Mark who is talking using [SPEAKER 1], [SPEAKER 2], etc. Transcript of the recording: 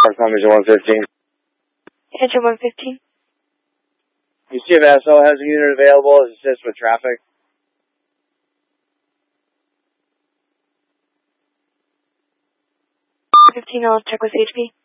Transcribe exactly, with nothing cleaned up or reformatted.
[SPEAKER 1] Engine one fifteen.
[SPEAKER 2] Engine one fifteen.
[SPEAKER 1] You see if S O has a unit available to assist with traffic?
[SPEAKER 2] fifteen, I'll check with H P.